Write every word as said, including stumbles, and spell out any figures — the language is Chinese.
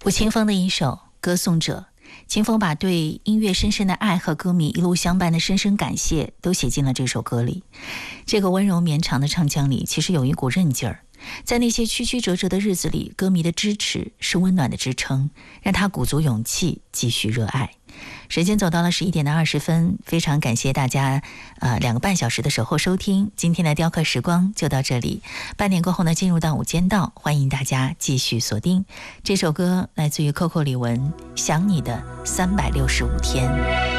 吴青峰的一首《歌颂者》，青峰把对音乐深深的爱和歌迷一路相伴的深深感谢都写进了这首歌里。这个温柔绵长的唱腔里，其实有一股韧劲儿。在那些曲曲折折的日子里，歌迷的支持是温暖的支撑，让他鼓足勇气继续热爱。时间走到了十一点的二十分，非常感谢大家呃两个半小时的守候收听，今天的雕刻时光就到这里。半点过后呢，进入到午间道，欢迎大家继续锁定。这首歌来自于 Coco 李玟，想你的三百六十五天。